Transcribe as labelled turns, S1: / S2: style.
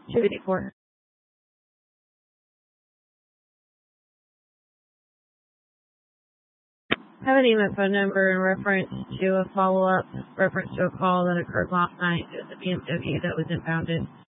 S1: 284. I have an email phone number in reference to a follow-up reference to a call that occurred last night. It was a BMW that was impounded.